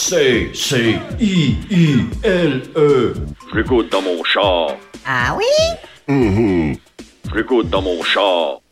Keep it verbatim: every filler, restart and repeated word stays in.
C, C, I, I, L, E. Je l'écoute dans mon char. Ah oui? Mhm. Je l'écoute dans mon char.